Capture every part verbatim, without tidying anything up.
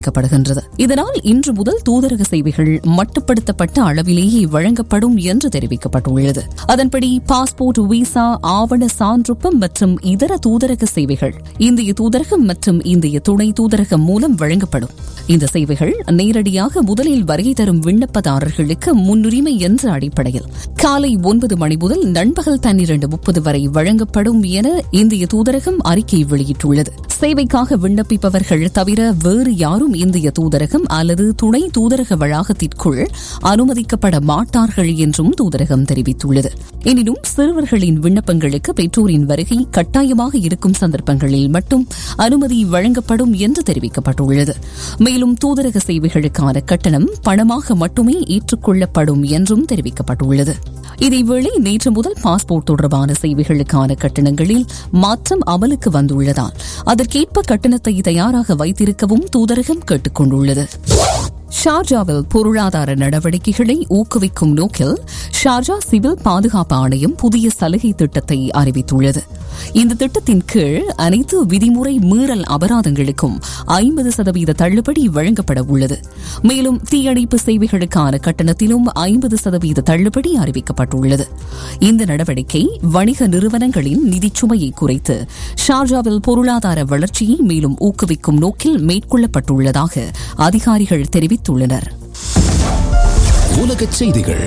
ப்படுகின்றது. இதனால் இன்று முதல் தூதரக சேவைகள் மட்டுப்படுத்தப்பட்ட அளவிலேயே வழங்கப்படும் என்று தெரிவிக்கப்பட்டுள்ளது. அதன்படி பாஸ்போர்ட், விசா, ஆவண சான்றொப்பம் மற்றும் இதர தூதரக சேவைகள் இந்திய தூதரகம் மற்றும் இந்திய துணை தூதரகம் மூலம் வழங்கப்படும். இந்த சேவைகள் நேரடியாக முதலில் வருகை தரும் விண்ணப்பதாரர்களுக்கு முன்னுரிமை என்ற அடிப்படையில் காலை ஒன்பது மணி முதல் நண்பகல் பன்னிரண்டு முப்பது வரை வழங்கப்படும் என இந்திய தூதரகம் அறிக்கை வெளியிட்டுள்ளது. சேவைக்காக விண்ணப்பிப்பவர்கள் தவிர வேறு யாரும் இந்திய தூதரகம் அல்லது துணை தூதரக வளாகத்திற்குள் அனுமதிக்கப்பட மாட்டார்கள் என்றும் தூதரகம் தெரிவித்துள்ளது. எனினும் சிறுவர்களின் விண்ணப்பங்களுக்கு பெற்றோரின் வருகை கட்டாயமாக இருக்கும் சந்தர்ப்பங்களில் மட்டும் அனுமதி வழங்கப்படும் என்று தெரிவிக்கப்பட்டுள்ளது. மேலும் தூதரக சேவைகளுக்கான கட்டணம் பணமாக மட்டுமே ஏற்றுக்கொள்ளப்படும் என்றும் தெரிவிக்கப்பட்டுள்ளது. இதேவேளை நேற்று முதல் பாஸ்போர்ட் தொடர்பான சேவைகளுக்கான கட்டணங்களில் மாற்றம் அமலுக்கு வந்துள்ளதால் அதற்கேற்ப கட்டணத்தை தயாராக வைத்திருக்கவும் தூதரகம் கேட்டுக் கொண்டுள்ளது. ஷார்ஜாவில் பொருளாதார நடவடிக்கைகளை ஊக்குவிக்கும் நோக்கில் ஷார்ஜா சிவில் பாதுகாப்பு ஆணையம் புதிய சலுகை திட்டத்தை அறிவித்துள்ளது. இந்த திட்டத்தின் கீழ் அனைத்து விதிமுறை மீறல் அபராதங்களுக்கும் ஐம்பது சதவீத தள்ளுபடி வழங்கப்பட உள்ளது. மேலும் தீயணைப்பு சேவைகளுக்கான கட்டணத்திலும் ஐம்பது சதவீத தள்ளுபடி அறிவிக்கப்பட்டுள்ளது. இந்த நடவடிக்கை வணிக நிறுவனங்களின் நிதிச்சுமையை குறைத்து ஷார்ஜாவில் பொருளாதார வளர்ச்சியை மேலும் ஊக்குவிக்கும் நோக்கில் மேற்கொள்ளப்பட்டுள்ளதாக அதிகாரிகள் தெரிவித்துள்ளனர். உலகச் செய்திகள்.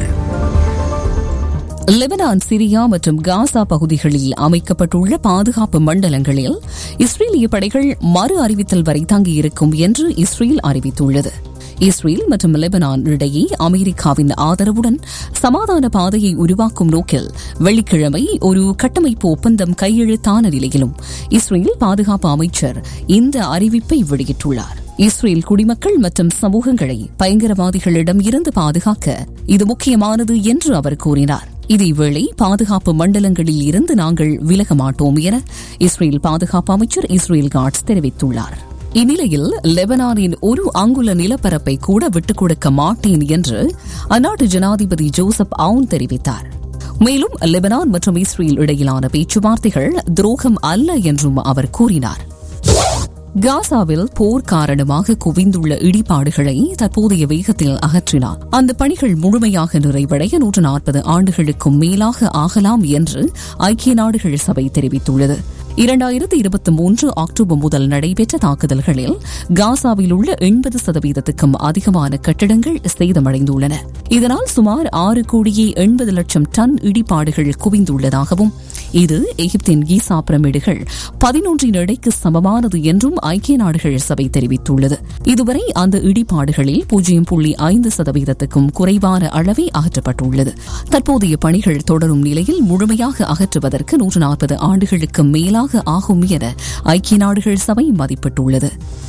லெபனான், சிரியா மற்றும் காசா பகுதிகளில் அமைக்கப்பட்டுள்ள பாதுகாப்பு மண்டலங்களில் இஸ்ரேலிய படைகள் மறு அறிவித்தல் வரை தங்கியிருக்கும் என்று இஸ்ரேல் அறிவித்துள்ளது. இஸ்ரேல் மற்றும் லெபனான் இடையே அமெரிக்காவின் ஆதரவுடன் சமாதான பாதையை உருவாக்கும் நோக்கில் வெள்ளிக்கிழமை ஒரு கட்டமைப்பு ஒப்பந்தம் கையெழுத்தான நிலையிலும் இஸ்ரேல் பாதுகாப்பு அமைச்சர் இந்த அறிவிப்பை வெளியிட்டுள்ளார். இஸ்ரேல் குடிமக்கள் மற்றும் சமூகங்களை பயங்கரவாதிகளிடம் இருந்து பாதுகாக்க இது முக்கியமானது என்று அவர் கூறினார். இதேவேளை பாதுகாப்பு மண்டலங்களில் இருந்து நாங்கள் விலக மாட்டோம் என இஸ்ரேல் பாதுகாப்பு அமைச்சர் இஸ்ரேல் காட்ஸ் தெரிவித்துள்ளார். இந்நிலையில் லெபனானின் ஒரு அங்குல நிலப்பரப்பை கூட விட்டுக் கொடுக்க மாட்டேன் என்று அந்நாட்டு ஜனாதிபதி ஜோசப் அவுன் தெரிவித்தார். மேலும் லெபனான் மற்றும் இஸ்ரேல் இடையிலான பேச்சுவார்த்தைகள் துரோகம் அல்ல என்றும் அவர் கூறினார். காசாவில் போர் காரணமாக குவிந்துள்ள இடிபாடுகளை தற்போதைய வேகத்தில் அகற்றினார் அந்த பணிகள் முழுமையாக நிறைவடைய நூற்று நாற்பது ஆண்டுகளுக்கும் மேலாக ஆகலாம் என்று ஐக்கிய நாடுகள் சபை தெரிவித்துள்ளது. இரண்டாயிரத்தி இருபத்தி மூன்று அக்டோபர் முதல் நடைபெற்ற தாக்குதல்களில் காசாவில் உள்ள எண்பது சதவீதத்துக்கும் அதிகமான கட்டிடங்கள் சேதமடைந்துள்ளன. இதனால் சுமார் ஆறு கோடியே எண்பது லட்சம் டன் இடிபாடுகள் குவிந்துள்ளதாகவும் இது எகிப்தின் கீசா பிரமிடுகள் பதினொன்றின் எடைக்கு சமமானது என்றும் ஐக்கிய நாடுகள் சபை தெரிவித்துள்ளது. இதுவரை அந்த இடிபாடுகளில் பூஜ்ஜியம் புள்ளி ஐந்து சதவீதத்துக்கும் குறைவான அளவே அகற்றப்பட்டுள்ளது. தற்போதைய பணிகள் தொடரும் நிலையில் முழுமையாக அகற்றுவதற்கு நூற்று நாற்பது ஆண்டுகளுக்கு மேலாக ஆகும் என ஐக்கிய நாடுகள் சபை மதிப்பிட்டுள்ளது.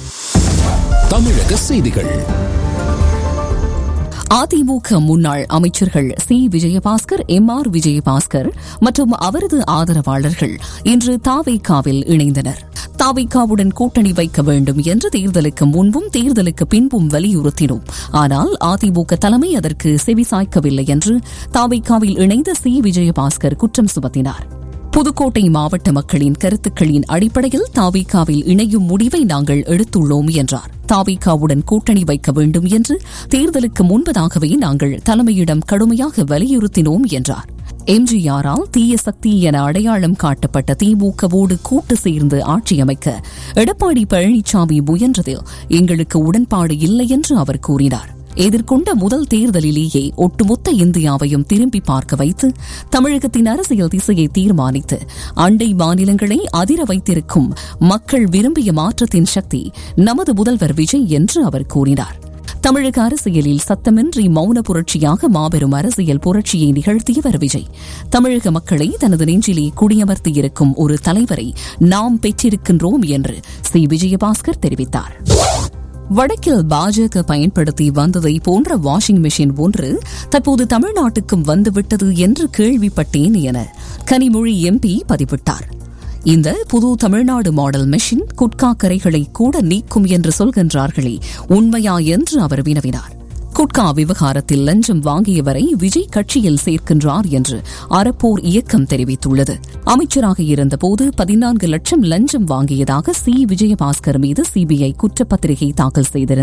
தமிழக செய்திகள். அதிமுக முன்னாள் அமைச்சர்கள் C Vijayabaskar, M R Vijayabaskar மற்றும் அவரது ஆதரவாளர்கள் இன்று தாவேகாவில் இணைந்தனர். தாவேகாவுடன் கூட்டணி வைக்க வேண்டும் என்று தேர்தலுக்கு முன்பும் தேர்தலுக்கு பின்பும் வலியுறுத்தினோம். ஆனால் அதிமுக தலைமை அதற்கு செவிசாய்க்கவில்லை என்று தாவேகாவில் இணைந்த சி விஜயபாஸ்கர் குற்றம் சுமத்தினார். புதுக்கோட்டை மாவட்ட மக்களின் கருத்துக்களின் அடிப்படையில் தாவேகாவில் இணையும் முடிவை நாங்கள் எடுத்துள்ளோம் என்றார். தாவேகாவுடன் கூட்டணி வைக்க வேண்டும் என்று தேர்தலுக்கு முன்பதாகவே நாங்கள் தலைமையிடம் கடுமையாக வலியுறுத்தினோம் என்றார். எம்ஜிஆரால் தீய சக்தி என அடையாளம் காட்டப்பட்ட திமுகவோடு கூட்டு சேர்ந்து ஆட்சி அமைக்க எடப்பாடி பழனிசாமி முயன்றதில் எங்களுக்கு உடன்பாடு இல்லை என்று அவர் கூறினார். எதிர்கொண்ட முதல் தேர்தலிலேயே ஒட்டுமொத்த இந்தியாவையும் திரும்பி பார்க்க வைத்து தமிழகத்தின் அரசியல் திசையை தீர்மானித்து அண்டை மாநிலங்களை அதிர வைத்திருக்கும் மக்கள் விரும்பிய மாற்றத்தின் சக்தி நமது முதல்வர் விஜய் என்று அவர் கூறினார். தமிழக அரசியலில் சத்தமின்றி மௌன புரட்சியாக மாபெரும் அரசியல் புரட்சியை நிகழ்த்தியவர் விஜய். தமிழக மக்களை தனது நெஞ்சிலே குடியமர்த்தியிருக்கும் ஒரு தலைவரை நாம் பெற்றிருக்கின்றோம் என்று சி விஜயபாஸ்கர் தெரிவித்தார். வடக்கில் பாஜக பயன்படுத்தி வந்ததை போன்ற வாஷிங் மெஷின் ஒன்று தற்போது தமிழ்நாட்டுக்கும் வந்துவிட்டது என்று கேள்விப்பட்டேன் என கனிமொழி எம்பி பதிவிட்டார். இந்த புது தமிழ்நாடு மாடல் மெஷின் குட்கா கரைகளை கூட நீக்கும் என்று சொல்கின்றார்களே, உண்மையா என்று அவர் வினவினார். குட்கா விவகாரத்தில் லஞ்சம் வாங்கியவரை விஜய் கட்சியில் சேர்க்கின்றார் என்று அறப்போர் இயக்கம் தெரிவித்துள்ளது. அமைச்சராக இருந்தபோது பதினான்கு லட்சம் லஞ்சம் வாங்கியதாக சி விஜயபாஸ்கர் மீது சிபிஐ குற்றப்பத்திரிகை தாக்கல் செய்திருந்தது.